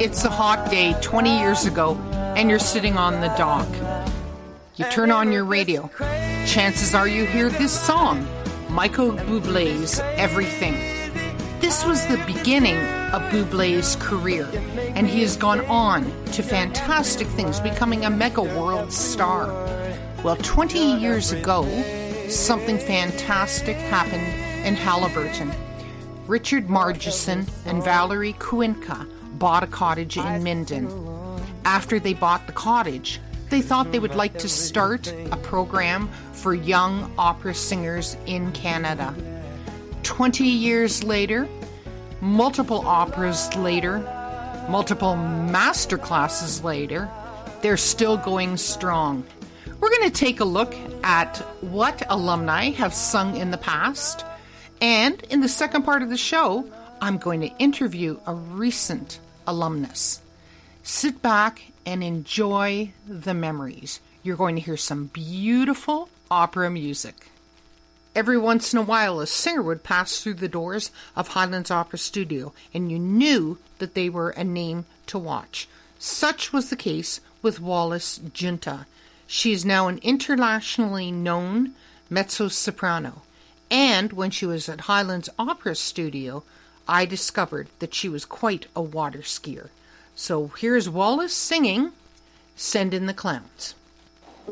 It's a hot day 20 years ago, and you're sitting on the dock. You turn on your radio. Chances are you hear this song, Michael Bublé's Everything. This was the beginning of Bublé's career, and he has gone on to fantastic things, becoming a mega world star. Well, 20 years ago, something fantastic happened in Haliburton. Richard Margeson and Valerie Kuinka bought a cottage in Minden. After they bought the cottage, they thought they would like to start a program for young opera singers in Canada. 20 years later, multiple operas later, multiple master classes later, they're still going strong. We're going to take a look at what alumni have sung in the past. And in the second part of the show, I'm going to interview a recent alumnus. Sit back and enjoy the memories. You're going to hear some beautiful opera music. Every once in a while, a singer would pass through the doors of Highlands Opera Studio, and you knew that they were a name to watch. Such was the case with Wallis Junta. She is now an internationally known mezzo-soprano. And when she was at Highlands Opera Studio, I discovered that she was quite a water skier. So here's Wallis singing Send in the Clowns.